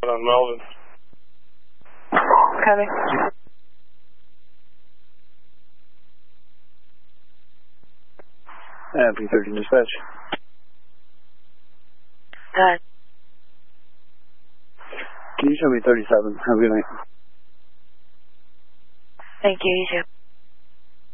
on Melvin. Copy. P13 dispatch. Go ahead. Can you show me 37? Have a good night. Thank you, you too.